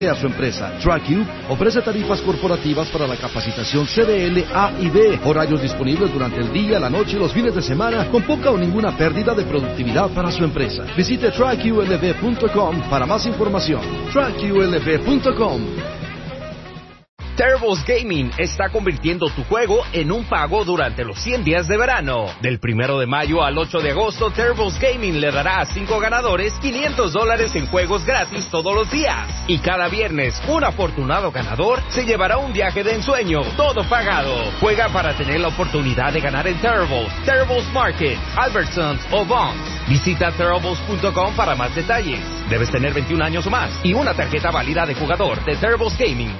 a su empresa. TrackU ofrece tarifas corporativas para la capacitación CDL, A y B, horarios disponibles durante el día, la noche y los fines de semana, con poca o ninguna pérdida de productividad para su empresa. Visite TrackULV.com para más información. TrackULV.com. Terrible's Gaming está convirtiendo tu juego en un pago durante los 100 días de verano. Del 1 de mayo al 8 de agosto, Terrible's Gaming le dará a 5 ganadores $500 en juegos gratis todos los días. Y cada viernes, un afortunado ganador se llevará un viaje de ensueño, todo pagado. Juega para tener la oportunidad de ganar en Terrible's Market, Albertsons o Vons. Visita Terribles.com para más detalles. Debes tener 21 años o más y una tarjeta válida de jugador de Terrible's Gaming.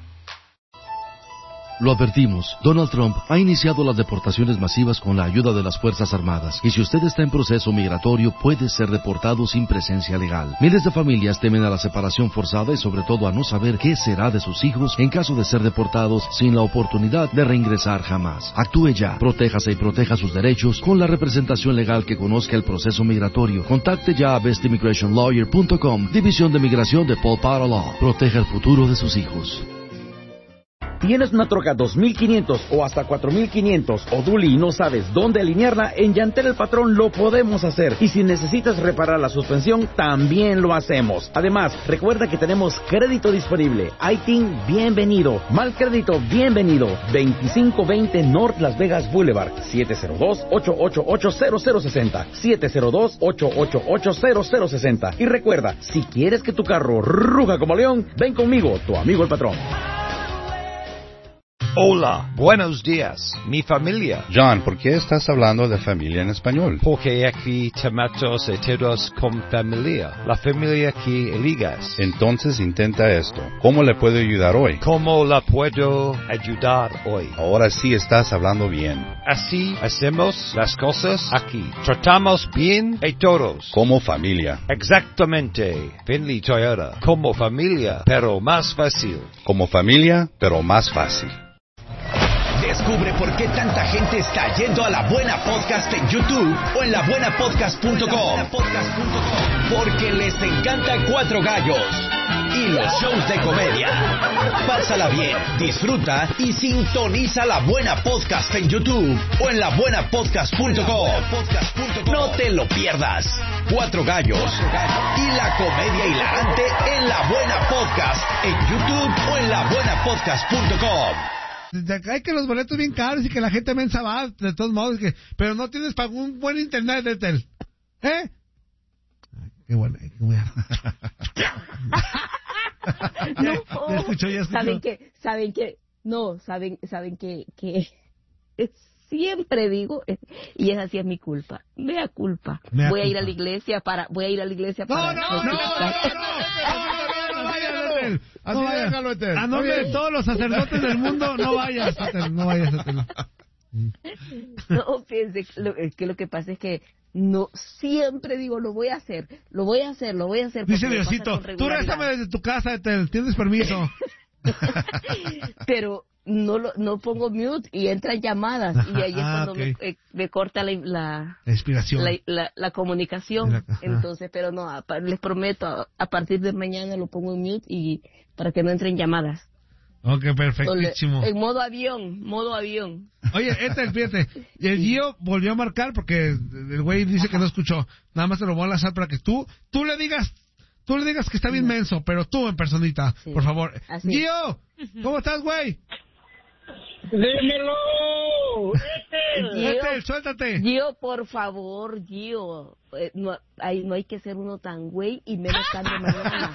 Lo advertimos, Donald Trump ha iniciado las deportaciones masivas con la ayuda de las Fuerzas Armadas, y si usted está en proceso migratorio puede ser deportado sin presencia legal. Miles de familias temen a la separación forzada y sobre todo a no saber qué será de sus hijos en caso de ser deportados sin la oportunidad de reingresar jamás. Actúe ya, protéjase y proteja sus derechos con la representación legal que conozca el proceso migratorio. Contacte ya a bestimmigrationlawyer.com, División de Migración de Paul Potter Law. Proteja el futuro de sus hijos. ¿Tienes una troca 2500 o hasta 4500 o dually y no sabes dónde alinearla? En Yantel El Patrón lo podemos hacer. Y si necesitas reparar la suspensión, también lo hacemos. Además, recuerda que tenemos crédito disponible. ITIN, bienvenido. Mal crédito, bienvenido. 2520 North Las Vegas Boulevard. 702-888-0060. 702-888-0060. Y recuerda, si quieres que tu carro ruja como león, ven conmigo, tu amigo El Patrón. Hola, buenos días, mi familia. John, ¿por qué estás hablando de familia en español? Porque aquí tomamos todos con familia. La familia que eligas. Entonces intenta esto. ¿Cómo le puedo ayudar hoy? ¿Cómo la puedo ayudar hoy? Ahora sí estás hablando bien. Así hacemos las cosas aquí. Tratamos bien a todos. Como familia. Exactamente. Finley Toyota. Como familia, pero más fácil. Como familia, pero más fácil. Descubre por qué tanta gente está yendo a La Buena Podcast en YouTube o en labuenapodcast.com. Porque les encanta Cuatro Gallos y los shows de comedia. Pásala bien, disfruta y sintoniza La Buena Podcast en YouTube o en labuenapodcast.com. No te lo pierdas. Cuatro Gallos y la comedia hilarante en La Buena Podcast en YouTube o en labuenapodcast.com. Hay que los boletos bien caros y que la gente mensa va, de todos modos, pero no tienes para un buen internet de tel. ¿Eh? Ay, qué bueno. No, ya escuchó. Saben que siempre digo, y esa sí es mi culpa. Mea culpa. Voy a ir a la iglesia para No. Así déjalo, Etel. A nombre de todos los sacerdotes del mundo, no vayas, Etel. No. No, piense que lo que pasa es que no siempre digo, lo voy a hacer. Dice Diosito, tú rézame desde tu casa, Etel, tienes permiso. Pero no pongo mute y entran llamadas y ahí es cuando me corta la inspiración, la comunicación. Entonces, pero no, les prometo, a partir de mañana lo pongo en mute y para que no entren llamadas. Ok, perfectísimo. En modo avión. Oye, fíjate, el Gio volvió a marcar porque el güey dice que no escuchó. Nada más te lo voy a lanzar para que tú le digas que está bien menso, pero tú en personita, sí. Por favor. Así. Gio, ¿cómo estás, güey? ¡Dímelo! Etel, suéltate. Gio, por favor, Gio. No hay que ser uno tan güey y menos tan de mañana.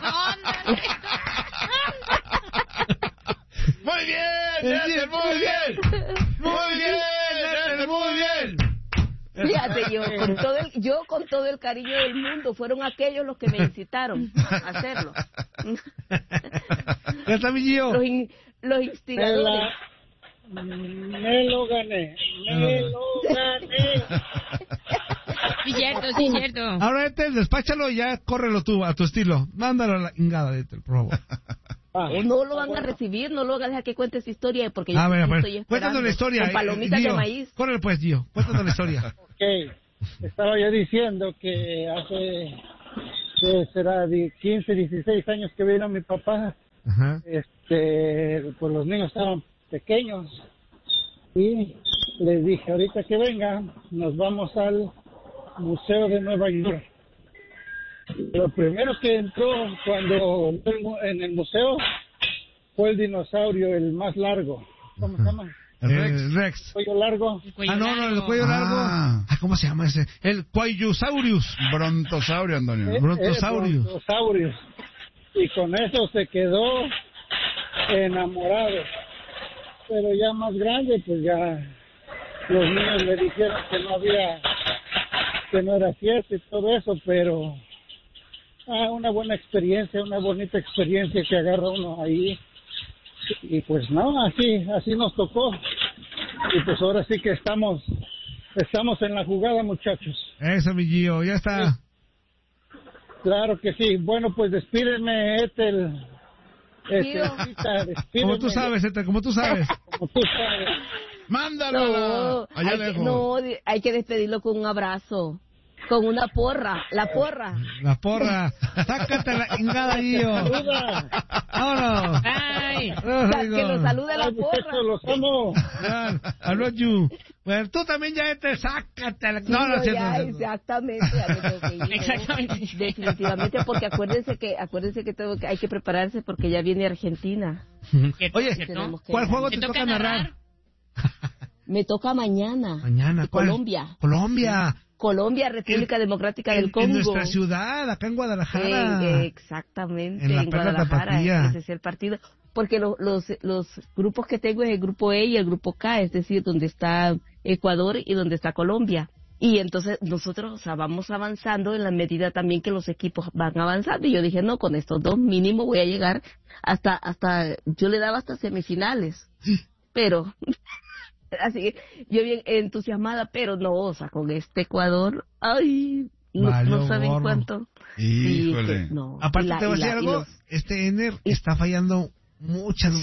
¡Muy bien! ¡Etel, muy bien! ¡Muy bien! ¡Etel, muy bien! Fíjate, yo con todo el cariño del mundo, fueron aquellos los que me incitaron a hacerlo. ¿Ya está mi Gio? Los instigadores. Me lo gané. Sí, cierto. Ahora, Etel, despáchalo y ya córrelo tú, a tu estilo. Mándalo a la ingada, Etel, por favor. No lo van a recibir, no lo van a dejar que cuente esa historia, porque yo estoy esperando. Cuéntanos la historia. Con palomitas Gio, de maíz. Córrele pues, Gio, cuéntanos la historia. Ok, estaba yo diciendo que hace será de 15, 16 años que vino mi papá. Ajá. Pues los niños estaban pequeños y les dije, ahorita que venga, nos vamos al Museo de Nueva York. Lo primero que entró cuando en el museo fue el dinosaurio, el más largo. ¿Cómo se llama? El Rex. ¿Cuello largo? El cuello largo. ¿Cómo se llama ese? El Quaillosaurus. Brontosaurio, Antonio. Brontosaurus. Brontosaurus. Y con eso se quedó enamorado. Pero ya más grande, pues ya los niños le dijeron que no había, que no era cierto y todo eso, pero una buena experiencia, una bonita experiencia que agarra uno ahí. Y pues no, así nos tocó. Y pues ahora sí que estamos en la jugada, muchachos. Eso, mi Gio, ya está. Claro que sí. Bueno, pues despídeme, Ethel. Como tú sabes, Ethel, como tú sabes. Como tú sabes. Mándalo allá lejos. No, hay que despedirlo con un abrazo. Con una porra, la porra. La porra. Sácate la chingada, Gio. Vámonos. Ay, que lo salude la porra. Los amo. I love you. Bueno, tú también ya sácate la... Exactamente. Exactamente. Definitivamente, porque acuérdense que hay que prepararse porque ya viene Argentina. Oye, ¿cuál juego te toca narrar? Me toca mañana. Mañana, ¿cuál? Colombia, República Democrática del Congo. En nuestra ciudad, acá en Guadalajara. Exactamente, en Guadalajara. Ese es el partido. Porque los grupos que tengo es el grupo E y el grupo K, es decir, donde está Ecuador y donde está Colombia. Y entonces nosotros, vamos avanzando en la medida también que los equipos van avanzando. Y yo dije, no, con estos dos mínimo voy a llegar hasta yo le daba hasta semifinales. Pero... Así que yo bien entusiasmada, pero no, con este Ecuador, no saben cuánto. Híjole. Sí, no. Aparte te voy a decir algo, este Ener está fallando muchas.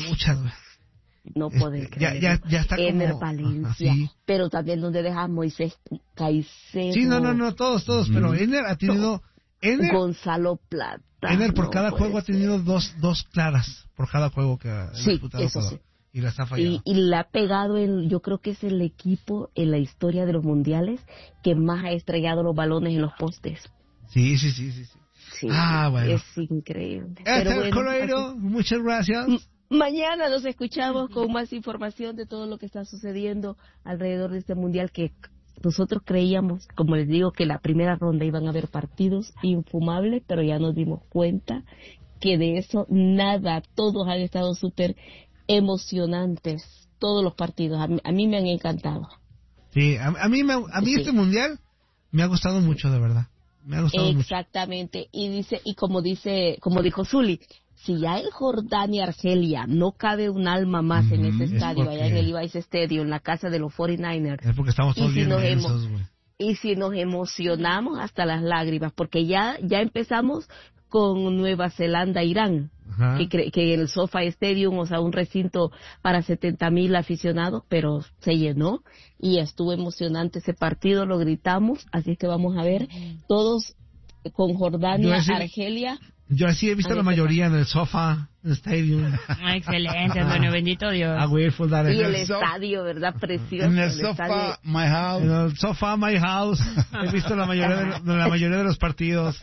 No puede creer. Ya está Ener como... Valencia, pero también donde deja Moisés Caicedo. Sí, no, todos, pero Ener ha tenido... Gonzalo Plata. Ener por cada juego ha tenido dos claras, por cada juego que ha disputado. Eso sí. Y la está fallando. Y la ha pegado, yo creo que es el equipo en la historia de los mundiales que más ha estrellado los balones en los postes. Sí. Bueno. Es increíble. Correiro, muchas gracias. Mañana nos escuchamos con más información de todo lo que está sucediendo alrededor de este mundial que nosotros creíamos, como les digo, que la primera ronda iban a haber partidos infumables, pero ya nos dimos cuenta que de eso nada, todos han estado súper emocionantes, todos los partidos. A mí me han encantado. Sí, a mí este mundial me ha gustado mucho, de verdad. Me ha gustado Exactamente. Mucho. Y como dijo Zuli, si ya en Jordania, Argelia, no cabe un alma más en ese estadio, allá en el Levi's Stadium, en la casa de los 49ers. Es porque estamos todos bien densos, güey. Y si nos emocionamos hasta las lágrimas, porque ya empezamos con Nueva Zelanda, Irán, que en el SoFi Stadium, un recinto para 70,000 aficionados, pero se llenó y estuvo emocionante ese partido, lo gritamos, así que vamos a ver todos con Jordania, Argelia. Yo así he visto la mayoría en el SoFi Stadium. Excelente, Antonio, bendito Dios. Y el estadio, ¿verdad? Precioso. En el SoFi My House. En el SoFi My House. He visto la mayoría de los partidos.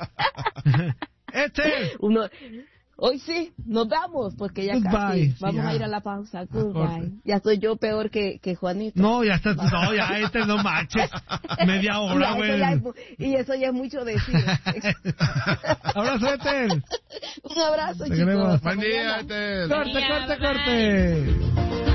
Hoy sí, nos vamos, porque ya casi vamos a ir a la pausa. Goodbye. Ya soy yo peor que Juanito. No, ya no manches. Media hora, güey. Y eso ya es mucho decir. Abrazo, Ethel. Un abrazo, chicos. Buen día, Ethel. Corte.